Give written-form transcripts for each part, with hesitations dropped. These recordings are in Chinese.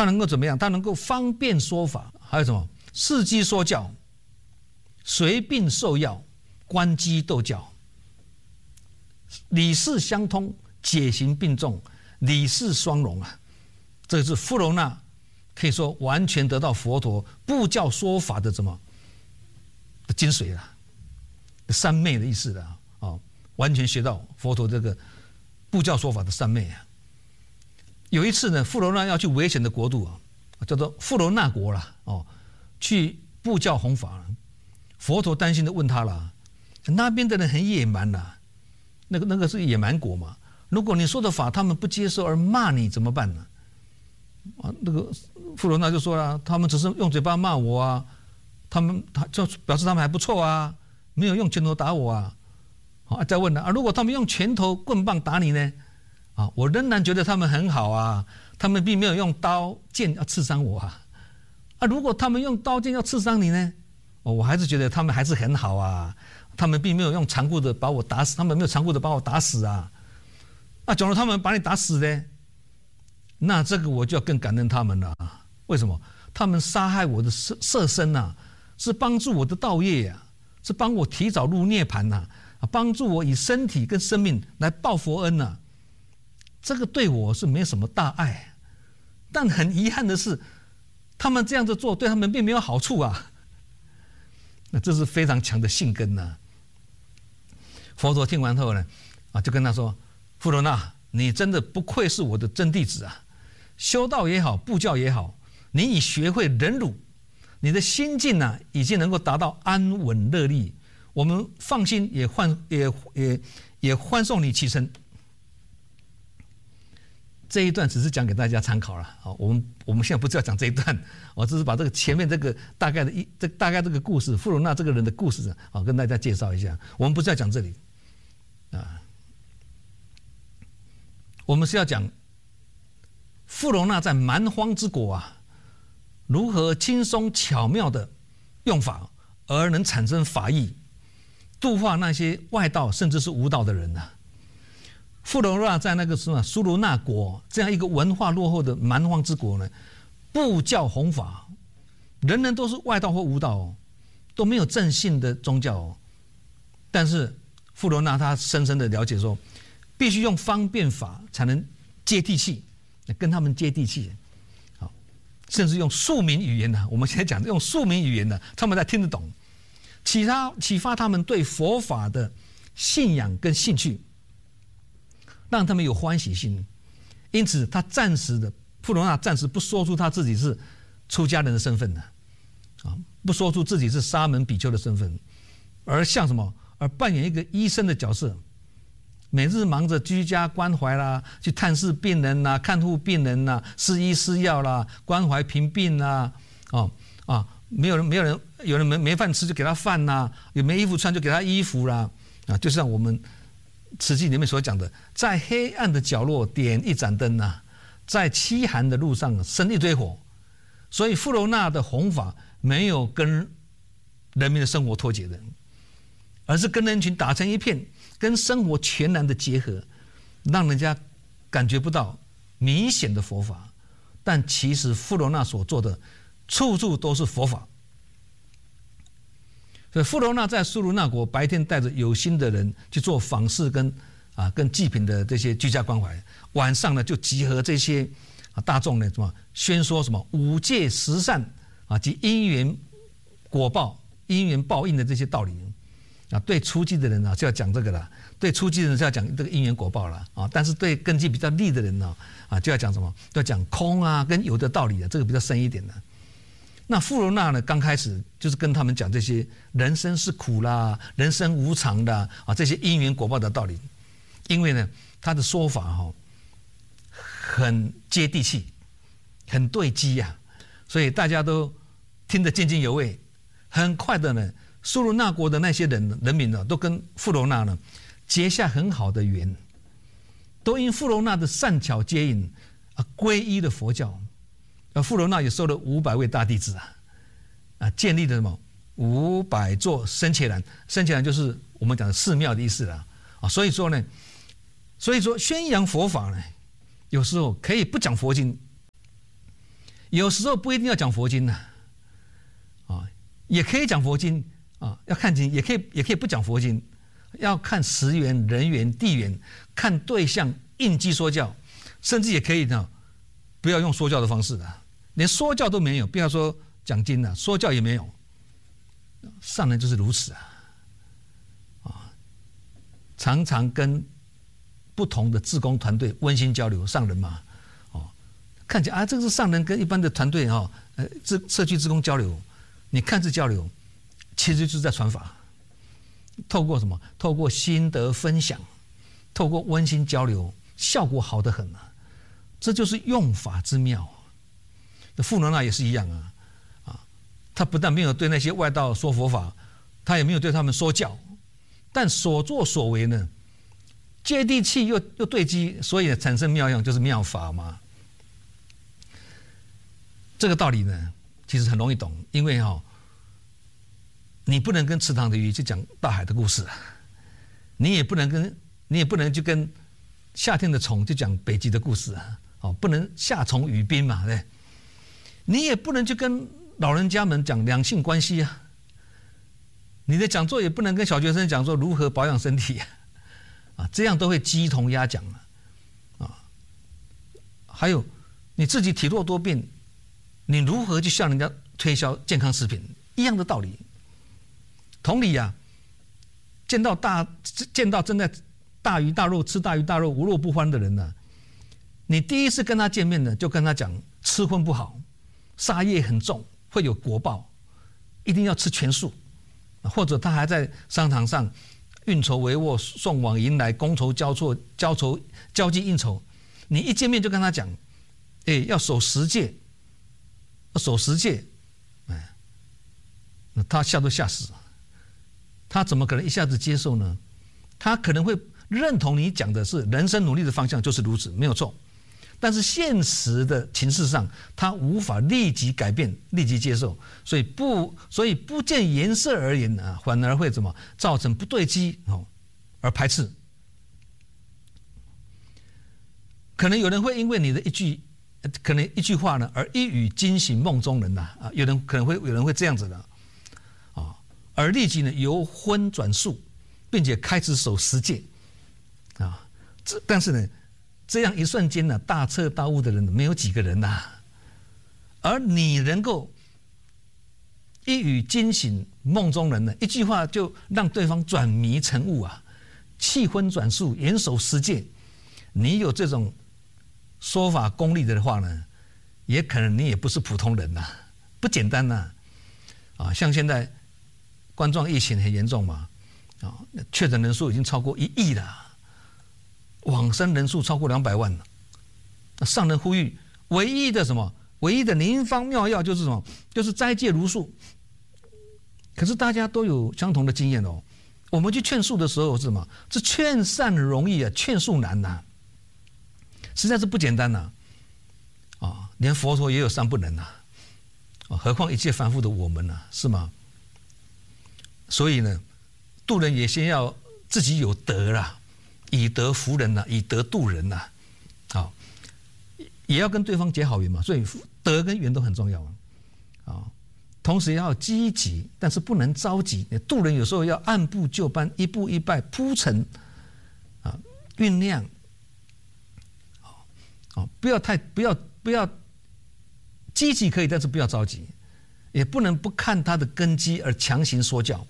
他能够怎么样？他能够方便说法，还有什么？伺机说教，随病受药，观机斗教，理事相通，解行并重，理事双融啊！这是富楼那可以说完全得到佛陀布教说法的什么的精髓了，三昧的意思了啊！完全学到佛陀这个布教说法的三昧啊！有一次呢，富楼那要去危险的国度啊，叫做富楼那国了哦，去布教弘法。佛陀担心的问他了，那边的人很野蛮呐，那个是野蛮国嘛，如果你说的法他们不接受而骂你怎么办呢？啊，那个富楼那就说了，他们只是用嘴巴骂我啊，他就表示他们还不错啊，没有用拳头打我啊。啊，再问了啊，如果他们用拳头棍棒打你呢？啊，我仍然觉得他们很好啊，他们并没有用刀剑要刺伤我啊。啊，如果他们用刀剑要刺伤你呢？哦，我还是觉得他们还是很好啊，他们并没有用残酷的把我打死，他们没有残酷的把我打死啊。啊，假如他们把你打死呢？那这个我就要更感恩他们了。为什么？他们杀害我的色身啊，是帮助我的道业啊，是帮我提早入涅槃呐，帮助我以身体跟生命来报佛恩呐。这个对我是没什么大碍，但很遗憾的是，他们这样子做对他们并没有好处啊。那这是非常强的信根呐。佛陀听完后呢，啊，就跟他说：“富楼那，你真的不愧是我的真弟子啊！修道也好，布教也好，你已学会忍辱，你的心境呢，已经能够达到安稳乐利。我们放心，也欢送你启程。”这一段只是讲给大家参考了啊，我们现在不是要讲这一段，我只是把这个前面这个大概这个故事，富楼那这个人的故事啊，跟大家介绍一下。我们不是要讲这里啊，我们是要讲富楼那在蛮荒之国啊，如何轻松巧妙的用法而能产生法益，度化那些外道甚至是无道的人啊。富楼那在那个什么苏卢那国这样一个文化落后的蛮荒之国呢，布教弘法，人人都是外道或无道哦，都没有正信的宗教哦。但是富楼那他深深的了解说，必须用方便法才能接地气，跟他们接地气，好，甚至用庶民语言呢。我们现在讲用庶民语言呢，他们才听得懂，启发他们对佛法的信仰跟兴趣。让他们有欢喜心，因此他富楼那暂时不说出他自己是出家人的身份的，啊，不说出自己是沙门比丘的身份，而像什么？而扮演一个医生的角色，每日忙着居家关怀啦，去探视病人啦，看护病人啦，施医施药啦，关怀贫病啦，有人没饭吃就给他饭啦，有没衣服穿就给他衣服啦，啊，就像我们慈济里面所讲的，在黑暗的角落点一盏灯啊，在凄寒的路上生一堆火。所以富楼那的弘法没有跟人民的生活脱节的，而是跟人群打成一片，跟生活全然的结合，让人家感觉不到明显的佛法，但其实富楼那所做的处处都是佛法。所以富楼那在苏卢那国白天带着有心的人去做访视跟济贫的这些居家关怀，晚上呢就集合这些大众呢宣说什么五戒十善及因缘果报、因缘报应的这些道理啊。对初级的人就要讲这个了，对初级的人就要讲这个因缘果报了啊。但是对根基比较利的人就要讲什么？要讲空跟有的道理这个比较深一点的。那富楼那呢，刚开始就是跟他们讲这些人生是苦啦，人生无常的这些因缘果报的道理。因为呢，他的说法很接地气，很对机呀，所以大家都听得津津有味。很快的呢，苏卢那国的那些人民都跟富楼那呢结下很好的缘，都因富楼那的善巧接引皈依了佛教。富楼那也收了500位大弟子建立了什么500座僧伽蓝，僧伽蓝就是我们讲的寺庙的意思了所以说宣扬佛法呢，有时候可以不讲佛经， 有时候不一定要讲佛经呢，也可以讲佛经要看经，也可以不讲佛经，要看时缘、人缘、地缘，看对象，应机说教，甚至也可以呢，不要用说教的方式的，连说教都没有，不要说讲经了，说教也没有。上人就是如此常常跟不同的志工团队温馨交流，上人嘛，看起来这个是上人跟一般的团队社区志工交流，你看是交流，其实就是在传法，透过什么？透过心得分享，透过温馨交流，效果好得很这就是用法之妙。那富罗那也是一样他不但没有对那些外道说佛法，他也没有对他们说教，但所作所为呢，接地气又对机，所以产生妙用，就是妙法嘛。这个道理呢，其实很容易懂，因为你不能跟池塘的鱼去讲大海的故事你也不能去跟夏天的虫去讲北极的故事不能夏虫语冰嘛，对。你也不能去跟老人家们讲两性关系你的讲座也不能跟小学生讲说如何保养身体这样都会鸡同鸭讲还有你自己体弱多病，你如何去向人家推销健康食品，一样的道理。同理见到正在大鱼大肉吃大鱼大肉无肉不欢的人呢，你第一次跟他见面呢，就跟他讲吃荤不好，杀业很重，会有果报，一定要吃全素，或者他还在商场上运筹帷幄，送往迎来，觥筹交错，交际应酬，你一见面就跟他讲，要守十戒，他吓都吓死了，他怎么可能一下子接受呢？他可能会认同你讲的是人生努力的方向就是如此，没有错。但是现实的情势上，他无法立即改变、立即接受，所以不见颜色而言反而会怎么造成不对机而排斥。可能有人会因为你的一句话呢，而一语惊醒梦中人有人会这样子的而立即呢由荤转素，并且开始守十戒但是呢，这样一瞬间呢，大彻大悟的人没有几个人而你能够一语惊醒梦中人呢，一句话就让对方转迷成悟弃荤转素，严守十戒，你有这种说法功力的话呢，也可能你也不是普通人不简单像现在冠状疫情很严重嘛确诊人数已经超过1亿了。往生人数超过200万了，上人呼吁唯一的灵方妙药就是什么？就是斋戒如素。可是大家都有相同的经验我们去劝素的时候是什么？是劝善容易劝素难实在是不简单连佛陀也有善不能何况一切凡夫的我们是吗？所以呢，度人也先要自己有德啦。以德服人以德度人也要跟对方结好缘嘛，所以德跟缘都很重要同时要积极，但是不能着急。度人有时候要按部就班，一步一拜铺陈酝酿不要积极可以，但是不要着急，也不能不看他的根基而强行说教。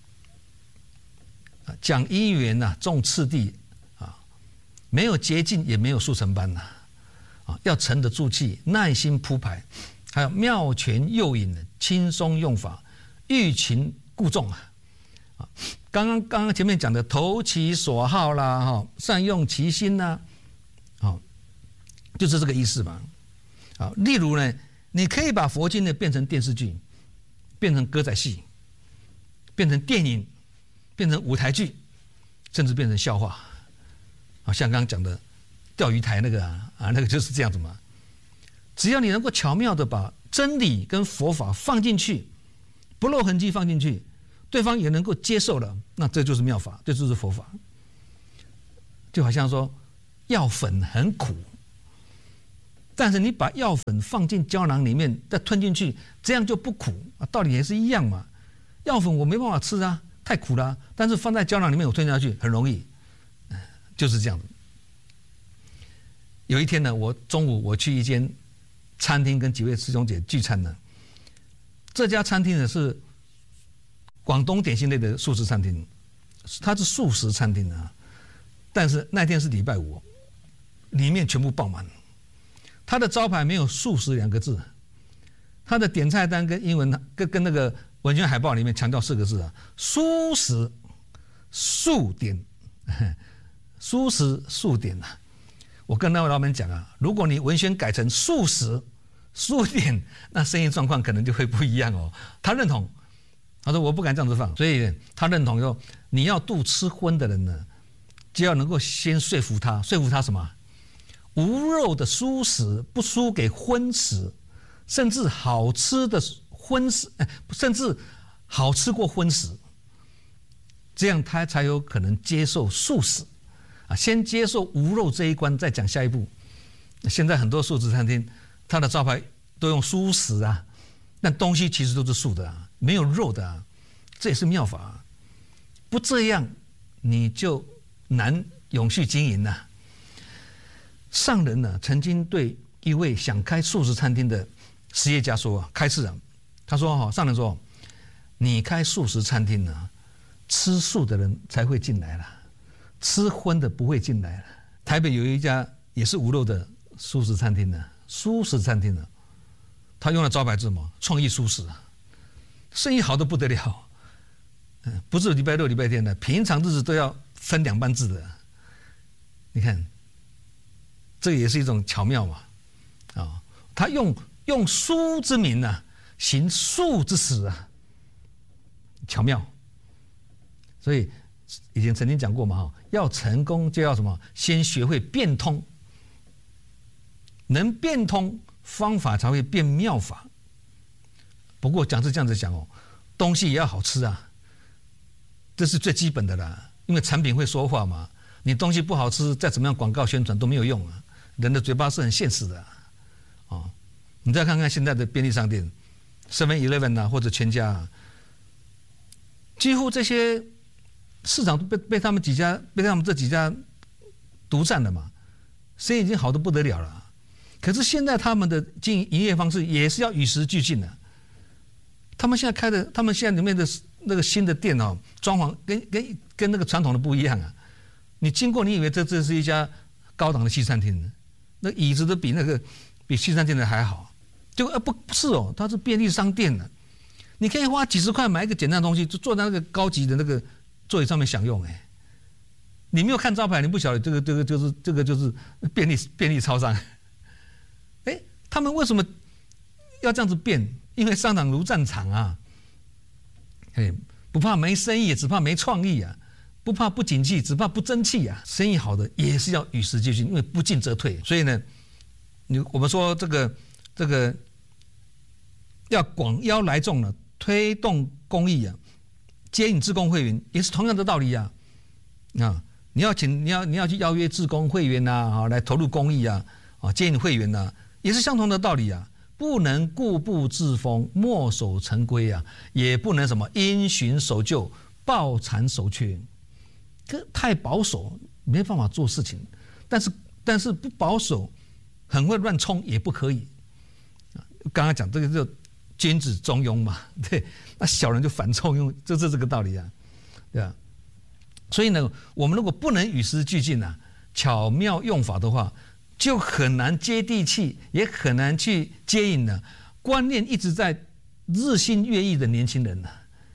讲因缘重次第没有捷径，也没有速成班要沉得住气，耐心铺排，还有妙权诱引的轻松用法，欲擒故纵刚刚前面讲的投其所好啦善用其心就是这个意思吧例如呢，你可以把佛经呢变成电视剧，变成歌仔戏，变成电影，变成舞台剧，甚至变成笑话像刚刚讲的钓鱼台那个那个就是这样子嘛。只要你能够巧妙的把真理跟佛法放进去，不露痕迹放进去，对方也能够接受了，那这就是妙法，这就是佛法。就好像说药粉很苦， 但是你把药粉放进胶囊里面再吞进去，这样就不苦啊，道理也是一样嘛。药粉我没办法吃啊，太苦了但是放在胶囊里面我吞下去很容易，就是这样子。有一天呢，中午我去一间餐厅跟几位师兄姐聚餐呢。这家餐厅呢是广东点心类的素食餐厅，它是素食餐厅啊，但是那天是礼拜五，里面全部爆满。它的招牌没有素食2个字，它的点菜单跟英文跟那个文宣海报里面强调4个字啊，素食素点，素食素点啊。我跟那位老板讲啊，如果你文宣改成素食素点，那生意状况可能就会不一样哦。他认同，他说我不敢这样子放，所以他认同说你要度吃荤的人呢，就要能够先说服他什么？无肉的蔬食不输给荤食，甚至好吃的荤食，甚至好吃过荤食，这样他才有可能接受素食啊。先接受无肉这一关，再讲下一步。现在很多素食餐厅，它的招牌都用蔬食啊，但东西其实都是素的啊，没有肉的啊，这也是妙法啊。不这样，你就难永续经营啊。上人呢，曾经对一位想开素食餐厅的实业家说，开示啊，他说上人说，你开素食餐厅呢，吃素的人才会进来了，吃荤的不会进来了。台北有一家也是无肉的素食餐厅呢，素食餐厅呢，他用了招牌字嘛，创意素食，生意好得不得了，不是礼拜六礼拜天的，平常日子都要分2班制的，你看。这也是一种巧妙嘛，啊，他用蔬之名啊，行素之实啊，巧妙。所以以前曾经讲过嘛，要成功就要什么？先学会变通，能变通，方法才会变妙法。不过讲是这样子讲哦，东西也要好吃啊，这是最基本的啦，因为产品会说话嘛。你东西不好吃，再怎么样广告宣传都没有用啊。人的嘴巴是很现实的，哦，你再看看现在的便利商店 ，7-Eleven 啊，或者全家啊，几乎这些市场都被他们这几家独占了嘛，生意已经好得不得了了。可是现在他们的营业方式也是要与时俱进的。他们现在里面的那个新的店哦，装潢跟那个传统的不一样啊。你经过，你以为这是一家高档的西餐厅。那椅子都比西餐厅的还好，结果不是哦，它是便利商店的，你可以花几十块买一个简单的东西，就坐在那个高级的那个座椅上面享用。你没有看招牌，你不晓得这个就是便利超商。他们为什么要这样子变？因为商场如战场啊，不怕没生意，只怕没创意啊。不怕不景气，只怕不争气啊！生意好的也是要与时俱进，因为不进则退。所以呢，我们说这个要广邀来众呢，推动公益啊，接引志工会员也是同样的道理啊。你要去邀约志工会员呐，来投入公益啊，接引会员呐，也是相同的道理啊。不能固步自封、墨守成规啊，也不能什么因循守旧、抱残守缺。太保守没办法做事情，但是不保守很会乱冲也不可以。刚刚讲这个就君子中庸嘛，对，那小人就反冲庸，就是这个道理啊，对吧？所以呢，我们如果不能与时俱进啊，巧妙用法的话，就很难接地气，也很难去接引呢观念一直在日新月异的年轻人呢。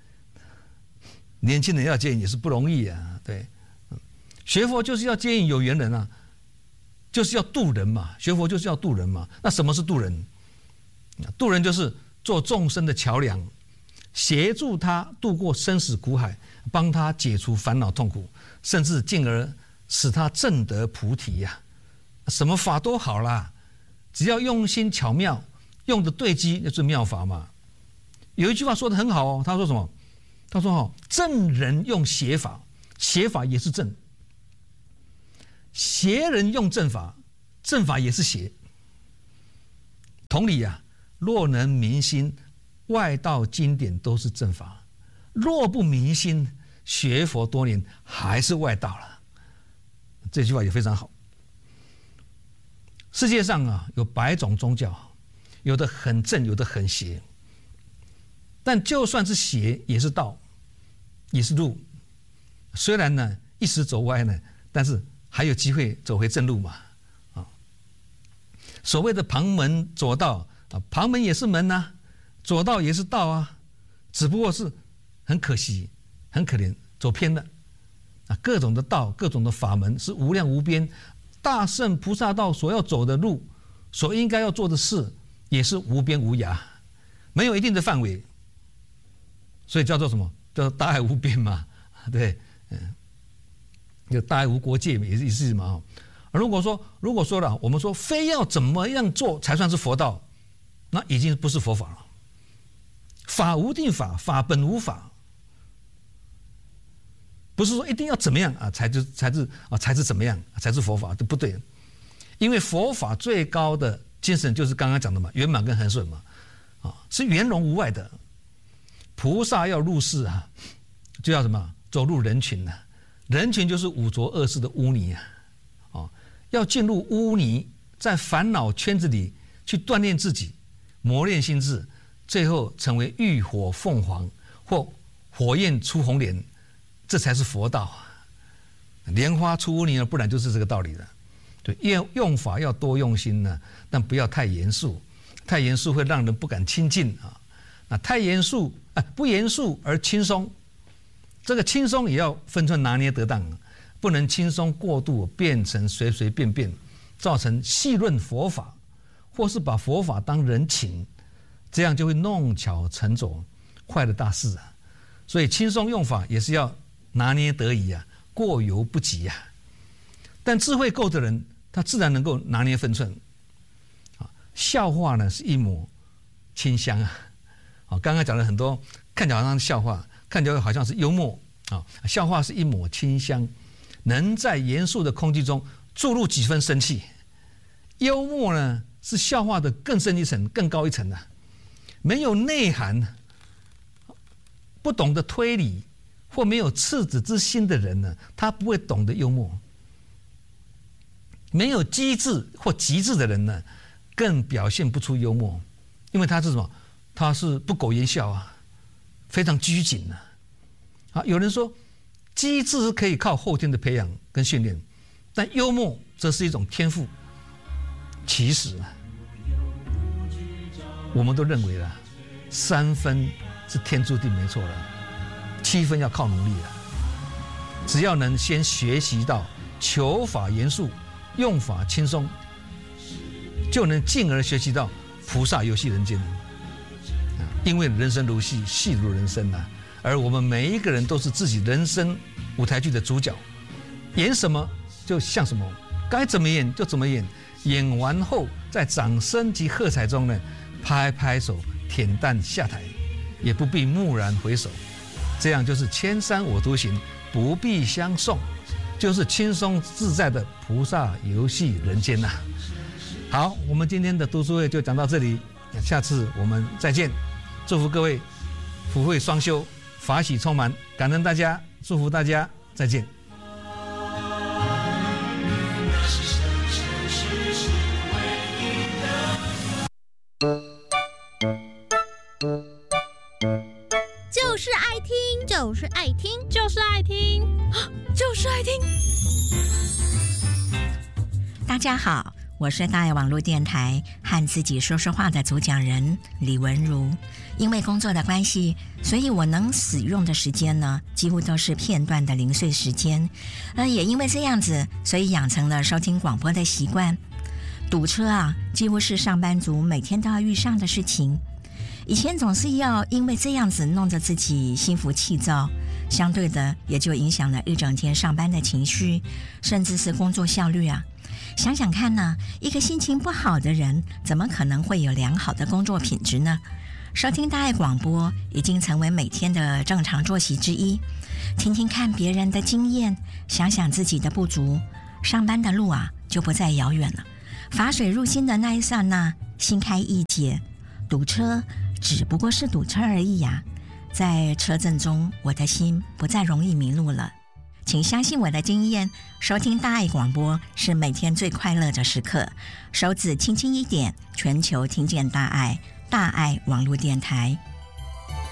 年轻人要接引也是不容易啊，对，学佛就是要接引有缘人啊，就是要渡人嘛，学佛就是要渡人嘛。那什么是渡人？渡人就是做众生的桥梁，协助他渡过生死苦海，帮他解除烦恼痛苦，甚至进而使他证得菩提呀。什么法都好啦，只要用心巧妙，用的对机就是妙法嘛。有一句话说得很好哦，他说什么？他说正人用邪法，邪法也是正；邪人用正法，正法也是邪。 同理啊，若能明心，外道经典都是正法；若不明心，学佛多年还是外道了。这句话也非常好。世界上啊有100种宗教，有的很正，有的很邪。但就算是邪，也是道，也是路。虽然呢一时走歪呢，但是还有机会走回正路嘛。所谓的旁门左道啊，旁门也是门啊，左道也是道啊，只不过是很可惜、很可怜，走偏了啊。各种的道、各种的法门是无量无边，大圣菩萨道所要走的路，所应该要做的事，也是无边无涯，没有一定的范围。所以叫做什么？叫做大爱无边嘛，对，就大爱无国界也是嘛。如果说了，我们说非要怎么样做才算是佛道，那已经不是佛法了。法无定法，法本无法，不是说一定要怎么样啊才是怎么样才是佛法，这不对。因为佛法最高的精神就是刚刚讲的嘛，圆满跟恒顺嘛，是圆融无碍的。菩萨要入世啊，就要什么？走入人群啊，人群就是五浊恶世的污泥啊，要进入污泥，在烦恼圈子里去锻炼自己，磨练心智，最后成为浴火凤凰或火焰出红莲，这才是佛道啊。莲花出污泥，不然就是这个道理了。对，用法要多用心呢，但不要太严肃，太严肃会让人不敢亲近啊。那太严肃不严肃而轻松，这个轻松也要分寸拿捏得当，不能轻松过度，变成随随便便，造成戏论佛法，或是把佛法当人情，这样就会弄巧成拙，坏了大事啊。所以轻松用法也是要拿捏得宜啊，过犹不及啊。但智慧够的人，他自然能够拿捏分寸。笑话呢是一抹清香啊。刚刚讲了很多，看起来好像是笑话，看起来好像是幽默啊。笑话是一抹清香，能在严肃的空气中注入几分生气。幽默呢是笑话的更深一层、更高一层的，没有内涵、不懂得推理或没有赤子之心的人呢，他不会懂得幽默。没有机智或极致的人呢，更表现不出幽默，因为他是什么？他是不苟言笑啊，非常拘谨啊。有人说，机智是可以靠后天的培养跟训练，但幽默则是一种天赋。其实我们都认为了，3分是天注定没错了，7分要靠努力了。只要能先学习到求法严肃，用法轻松，就能进而学习到菩萨游戏人间。因为人生如戏，戏如人生啊，而我们每一个人都是自己人生舞台剧的主角，演什么就像什么，该怎么演就怎么演，演完后在掌声及喝彩中呢，拍拍手，恬淡下台，也不必蓦然回首，这样就是千山我独行，不必相送，就是轻松自在的菩萨游戏人间呐。好，我们今天的读书会就讲到这里，下次我们再见。祝福各位福慧双修，法喜充满，感恩大家，祝福大家，再见。 就是爱听，就是爱听，就是爱听，就是爱听。 大家好，我是大爱网络电台和自己说说话的主讲人李文如。因为工作的关系，所以我能使用的时间呢，几乎都是片段的零碎时间。也因为这样子，所以养成了收听广播的习惯。堵车啊，几乎是上班族每天都要遇上的事情。以前总是要因为这样子弄得自己心浮气躁，相对的也就影响了一整天上班的情绪，甚至是工作效率啊。想想看呢，一个心情不好的人，怎么可能会有良好的工作品质呢？收听大爱广播已经成为每天的正常作息之一，听听看别人的经验，想想自己的不足，上班的路啊就不再遥远了。 法水入心的那一刹那，心开意解，堵车只不过是堵车而已呀。在车阵中，我的心不再容易迷路了。请相信我的经验，收听大爱广播是每天最快乐的时刻。手指轻轻一点，全球听见大爱，大爱网络电台。